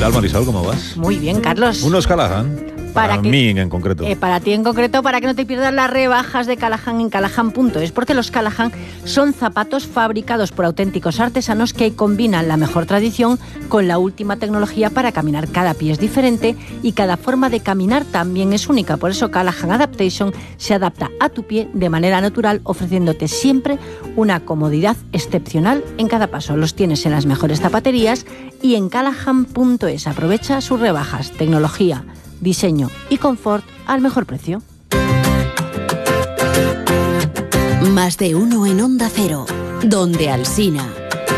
tal, Marisol? ¿Cómo vas? Muy bien, Carlos. Unos Callahan. Para mí en concreto. Para ti en concreto, para que no te pierdas las rebajas de Callahan en Callahan.es, porque los Callahan son zapatos fabricados por auténticos artesanos que combinan la mejor tradición con la última tecnología para caminar. Cada pie es diferente y cada forma de caminar también es única. Por eso Callahan Adaptation se adapta a tu pie de manera natural, ofreciéndote siempre una comodidad excepcional en cada paso. Los tienes en las mejores zapaterías y en Callahan.es. Aprovecha sus rebajas, tecnología, diseño y confort al mejor precio. Más de uno en Onda Cero, donde Alsina.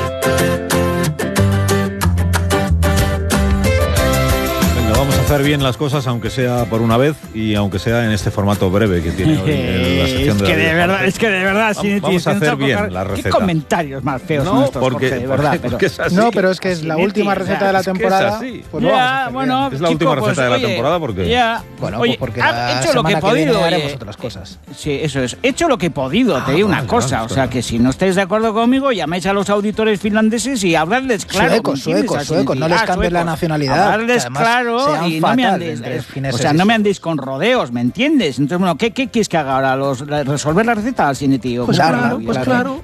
Vamos a hacer bien las cosas, aunque sea por una vez y aunque sea en este formato breve que tiene hoy la sección es que de verdad, vamos a hacer bien la receta. ¿Qué comentarios más feos son estos, Jorge, de verdad? Porque es así. No, pero es que es la última receta de la temporada. Pues es la última receta de la temporada porque... Pues porque he hecho lo que he podido. Haremos otras cosas. Sí, eso es. He hecho lo que he podido. Te digo una cosa. O sea, que si no estáis de acuerdo conmigo, llaméis a los auditores finlandeses y habladles claro. Suecos. No les cambies la nacionalidad. Hablarles claro. Y no me andéis con rodeos, ¿me entiendes? Entonces, bueno, ¿qué quieres que haga ahora? ¿Resolver la receta al cine, tío? Pues claro.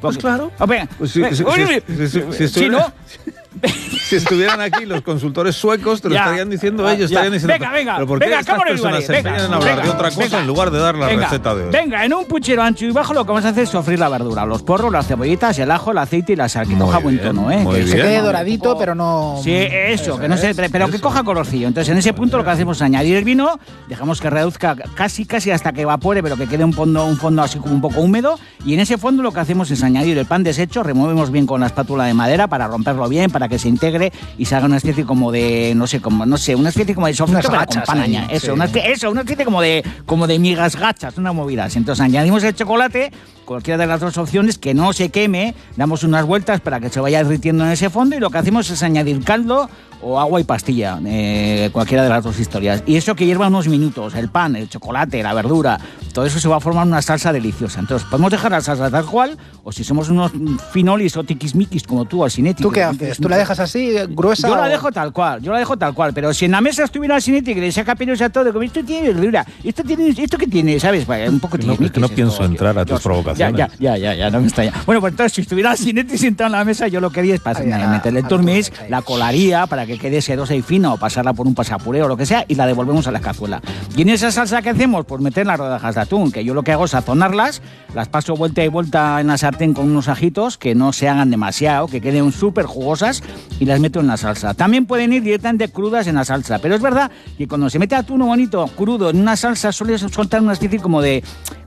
Si no... Si estuvieran aquí los consultores suecos, te lo estarían diciendo ellos. Estarían diciendo, venga, ¿pero por qué estas personas se empeñan en hablar de otra cosa en lugar de dar la receta de hoy? Venga, en un puchero ancho y bajo lo que vamos a hacer es sofreír la verdura, los porros, las cebollitas, el ajo, el aceite y la sal, que coja buen tono, que se quede doradito, pero no... Sí, eso, que no se... Pero que coja colorcillo. Entonces, en ese punto lo que hacemos es añadir el vino, dejamos que reduzca casi hasta que evapore, pero que quede un fondo así como un poco húmedo, y en ese fondo lo que hacemos es añadir el pan deshecho, removemos bien con la espátula de madera para romperlo bien, para que se integre y se haga una especie como de, una especie como de sofrito con panaña. Una especie como de migas gachas, una movida. Entonces añadimos el chocolate, cualquiera de las dos opciones, que no se queme, damos unas vueltas para que se vaya derritiendo en ese fondo y lo que hacemos es añadir caldo o agua y pastilla, cualquiera de las dos historias. Y eso que hierva unos minutos, el pan, el chocolate, la verdura, todo eso se va a formar una salsa deliciosa. Entonces podemos dejar la salsa tal cual, o si somos unos finolis o tiquismiquis como tú, Alsinetti. ¿Tú qué haces? ¿Tú la dejas así, gruesa? Yo la dejo tal cual, pero si en la mesa estuviera Alsinetti que le saca pelos a todo, como esto tiene verdura, esto que tiene, ¿sabes? Un poco es que no pienso entrar a tus provocaciones. Ya, no me extraña. Bueno, pues entonces si estuviera Alsinetti sentado en la mesa, yo lo que haría es meterle el turmix, la colaría para que quede sedosa y fina, o pasarla por un pasapureo o lo que sea, y la devolvemos a la cazuela. Y en esa salsa que hacemos, pues meter las rodajas de atún, que yo lo que hago es sazonarlas, las paso vuelta y vuelta en la sartén con unos ajitos que no se hagan demasiado, que queden súper jugosas, y las meto en la salsa. También pueden ir directamente crudas en la salsa, pero es verdad que cuando se mete atún bonito crudo en una salsa suele soltar una especie como de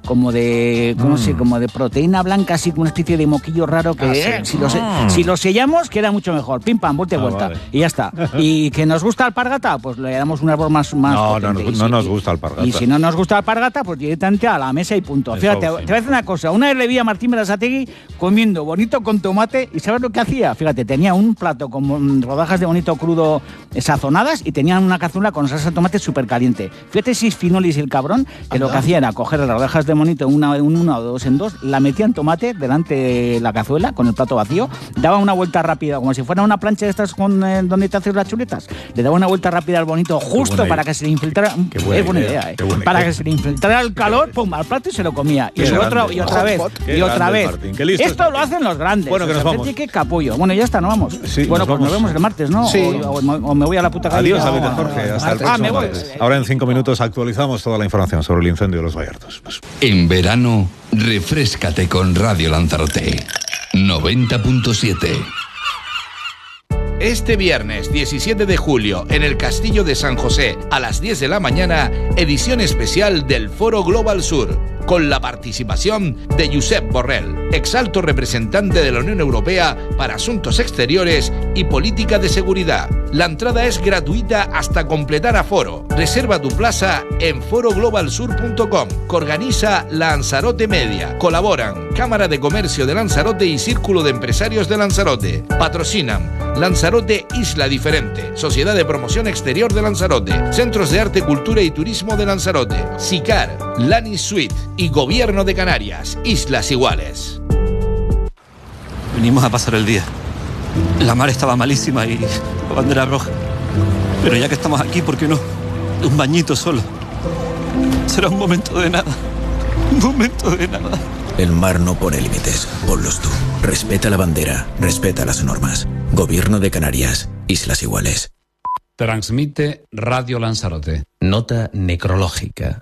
proteína blanca, así como una especie de moquillo raro que si lo sellamos queda mucho mejor. Pim pam, vuelta y vuelta. Vale. Y ya está. Y que nos gusta alpargata, pues le damos un árbol más no nos gusta alpargata. Y si no nos gusta alpargata, pues directamente a la mesa y punto. Fíjate, te voy a decir una cosa. Una vez le vi a Martín Berasategui comiendo bonito con tomate, y ¿sabes lo que hacía? Fíjate, tenía un plato con rodajas de bonito crudo sazonadas y tenía una cazuela con salsa de tomate súper caliente. Fíjate si es finolis el cabrón, que lo que hacía era coger las rodajas de bonito una o dos en dos, la metía en tomate delante de la cazuela con el plato vacío, daba una vuelta rápida, como si fuera una plancha de estas donde te haces las chuletas, le daba una vuelta rápida al bonito justo para que se le infiltrara. Es buena idea, para que se le infiltrara el calor, pum, al plato y se lo comía. Y otra vez. Esto lo hacen los grandes. Bueno, que nos vamos. Qué capullo. Bueno, ya está, nos vamos. Sí, bueno, pues nos vemos el martes, ¿no? Sí. O me voy a la puta calle. Adiós, David Jorge. Hasta el próximo martes. Ahora en 5 minutos actualizamos toda la información sobre el incendio de Los Vallartos. En verano, refréscate con Radio Lanzarote 90.7. Este viernes 17 de julio, en el Castillo de San José, a las 10 de la mañana, edición especial del Foro Global Sur, con la participación de Josep Borrell, exalto representante de la Unión Europea para Asuntos Exteriores y Política de Seguridad. La entrada es gratuita hasta completar aforo. Reserva tu plaza en foroglobalsur.com, que organiza Lanzarote Media. Colaboran Cámara de Comercio de Lanzarote y Círculo de Empresarios de Lanzarote. Patrocinan Lanzarote Isla Diferente, Sociedad de Promoción Exterior de Lanzarote, Centros de Arte, Cultura y Turismo de Lanzarote, SICAR, Lani Suite y Gobierno de Canarias, Islas Iguales. Venimos a pasar el día. La mar estaba malísima y la bandera roja. Pero ya que estamos aquí, ¿por qué no? Un bañito solo. Será un momento de nada. Un momento de nada. El mar no pone límites, ponlos tú. Respeta la bandera, respeta las normas. Gobierno de Canarias, Islas Iguales. Transmite Radio Lanzarote. Nota necrológica.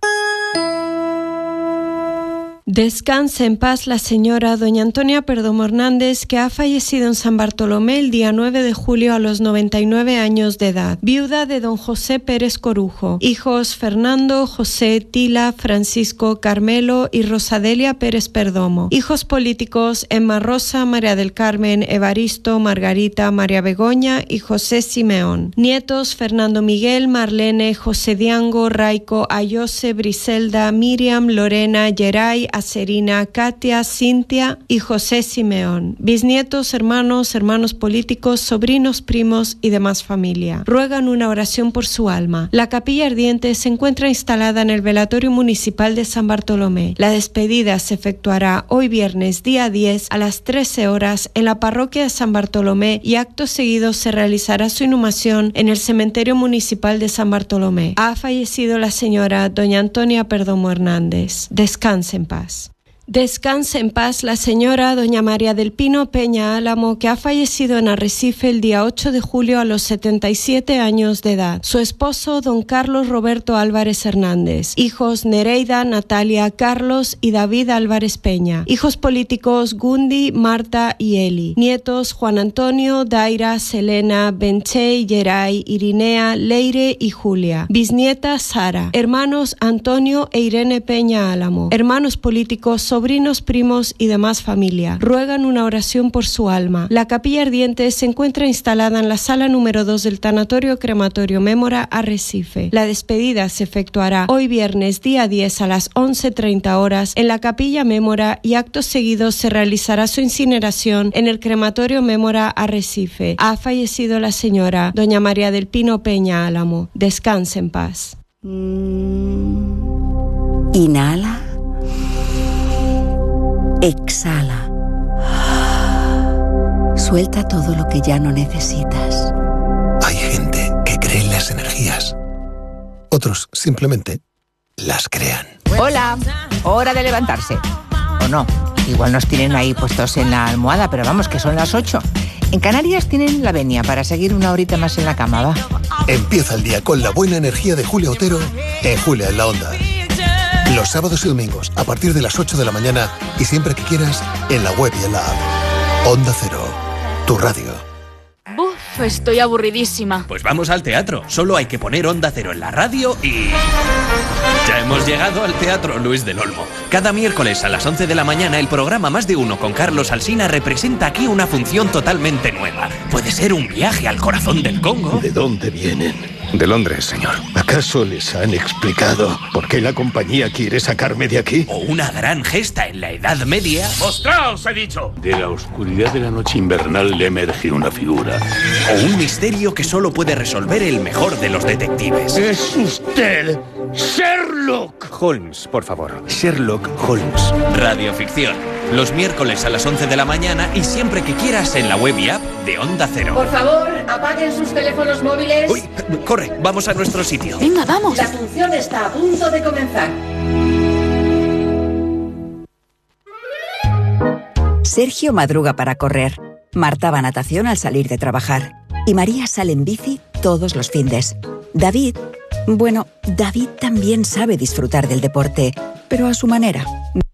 Descanse en paz la señora doña Antonia Perdomo Hernández, que ha fallecido en San Bartolomé el día 9 de julio a los 99 años de edad. Viuda de don José Pérez Corujo. Hijos Fernando, José, Tila, Francisco, Carmelo y Rosadelia Pérez Perdomo. Hijos políticos: Emma Rosa, María del Carmen, Evaristo, Margarita, María Begoña y José Simeón. Nietos: Fernando Miguel, Marlene, José Diango, Raico, Ayose, Briselda, Miriam, Lorena, Geray, Acerina, Katia, Cintia y José Simeón. Bisnietos, hermanos políticos, sobrinos, primos y demás familia. Ruegan una oración por su alma. La capilla ardiente se encuentra instalada en el velatorio municipal de San Bartolomé. La despedida se efectuará hoy viernes día 10 a las 13 horas en la parroquia de San Bartolomé y acto seguido se realizará su inhumación en el cementerio municipal de San Bartolomé. Ha fallecido la señora doña Antonia Perdomo Hernández. Descanse en paz. Descanse en paz la señora doña María del Pino Peña Álamo, que ha fallecido en Arrecife el día 8 de julio a los 77 años de edad. Su esposo don Carlos Roberto Álvarez Hernández. Hijos: Nereida, Natalia, Carlos y David Álvarez Peña. Hijos políticos: Gundi, Marta y Eli. Nietos: Juan Antonio, Daira, Selena, Benchey, Geray, Irinea, Leire y Julia. Bisnieta: Sara. Hermanos: Antonio e Irene Peña Álamo. Hermanos políticos, sobrinos, primos y demás familia. Ruegan una oración por su alma. La capilla ardiente se encuentra instalada en la sala número 2 del Tanatorio Crematorio Mémora, Arrecife. La despedida se efectuará hoy viernes día 10 a las 11:30 horas en la capilla Mémora y acto seguido se realizará su incineración en el Crematorio Mémora, Arrecife. Ha fallecido la señora doña María del Pino Peña Álamo. Descanse en paz. Inhala. Exhala. Suelta todo lo que ya no necesitas. Hay gente que cree en las energías. Otros simplemente las crean. Hola, hora de levantarse. O no, igual nos tienen ahí puestos en la almohada, pero vamos, que son las 8. En Canarias tienen la venia para seguir una horita más en la cama, va. Empieza el día con la buena energía de Julia Otero en Julia en la Onda. Los sábados y domingos, a partir de las 8 de la mañana y siempre que quieras, en la web y en la app. Onda Cero, tu radio. Buf, estoy aburridísima. Pues vamos al teatro. Solo hay que poner Onda Cero en la radio y... ya hemos llegado al Teatro Luis del Olmo. Cada miércoles a las 11 de la mañana, el programa Más de Uno con Carlos Alsina representa aquí una función totalmente nueva. Puede ser un viaje al corazón del Congo. ¿De dónde vienen? De Londres, señor. ¿Acaso les han explicado por qué la compañía quiere sacarme de aquí? O una gran gesta en la Edad Media. ¡Mostraos, he dicho! De la oscuridad de la noche invernal le emerge una figura. O un misterio que solo puede resolver el mejor de los detectives. ¡Es usted Sherlock Holmes, por favor! Sherlock Holmes. Radioficción. Los miércoles a las 11 de la mañana y siempre que quieras en la web y app de Onda Cero. Por favor, apaguen sus teléfonos móviles. Uy, corre, vamos a nuestro sitio. Venga, vamos. La función está a punto de comenzar. Sergio madruga para correr. Marta va a natación al salir de trabajar. Y María sale en bici todos los findes. David también sabe disfrutar del deporte, pero a su manera.